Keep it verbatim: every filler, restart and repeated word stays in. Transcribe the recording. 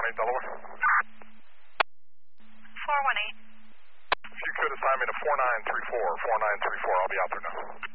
one eight Delaware. four one eight. If you could assign me to four nine three four, four nine three four, I'll be out there now.